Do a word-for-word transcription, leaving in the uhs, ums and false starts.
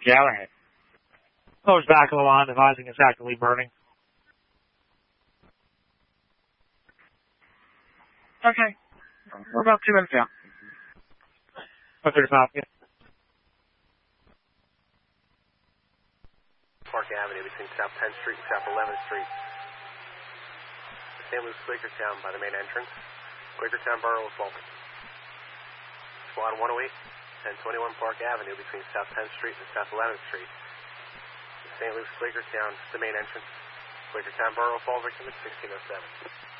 Galahad. Goes back of the line, advising it's actively burning. Okay. We're about two minutes out. Okay, stop. Yeah. Park Avenue between South tenth Street and South eleventh Street. Saint Louis Quakertown by the main entrance. Quakertown Borough of Fulton. Squad one oh eight, ten twenty-one Park Avenue between South tenth Street and South eleventh Street. Saint Louis Quakertown, the main entrance. Quakertown Borough of Fall victim at sixteen oh seven.